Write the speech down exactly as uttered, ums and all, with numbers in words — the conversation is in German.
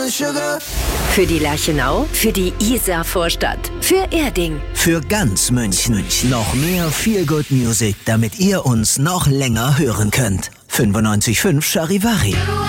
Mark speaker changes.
Speaker 1: sugar.
Speaker 2: Für die Lerchenau, für die Isar-Vorstadt, für Erding.
Speaker 3: Für ganz München. Noch mehr Feel Good Music, damit ihr uns noch länger hören könnt. fünfundneunzig Komma fünf Charivari.